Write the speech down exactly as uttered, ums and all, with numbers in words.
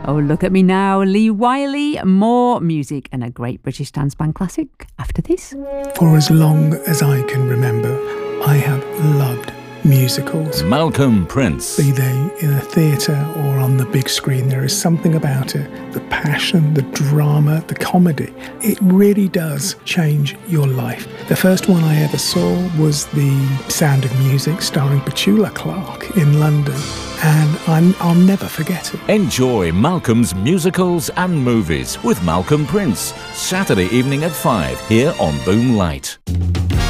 Oh, look at me now, Lee Wiley. More music and a great British dance band classic after this. For as long as I can remember, I have loved musicals. Malcolm Prince. Be they in a theatre or on the big screen, there is something about it. The passion, the drama, the comedy. It really does change your life. The first one I ever saw was The Sound of Music, starring Petula Clark in London. And I'm, I'll never forget it. Enjoy Malcolm's musicals and movies with Malcolm Prince. Saturday evening at five here on Boom Light.